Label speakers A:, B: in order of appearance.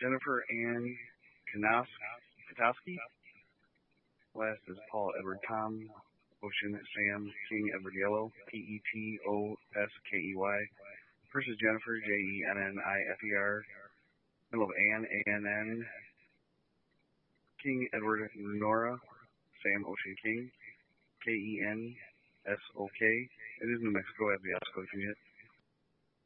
A: Jennifer Ann Katowski. Last is Paul Edward Tom. Ocean Sam King Edward Yellow. Petoskey. First is Jennifer Jennifer. Middle of Ann Ann. King Edward Nora. Sam Ocean King. Kensok. It is New Mexico. I have the Osco if you hit.